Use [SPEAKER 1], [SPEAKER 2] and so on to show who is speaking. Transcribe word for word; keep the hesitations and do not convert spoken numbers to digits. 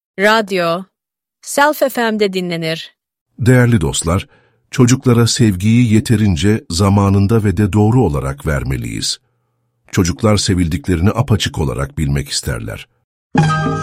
[SPEAKER 1] Radyo, Self F M'de dinlenir.
[SPEAKER 2] Değerli dostlar, çocuklara sevgiyi yeterince, zamanında ve de doğru olarak vermeliyiz. Çocuklar sevildiklerini apaçık olarak bilmek isterler.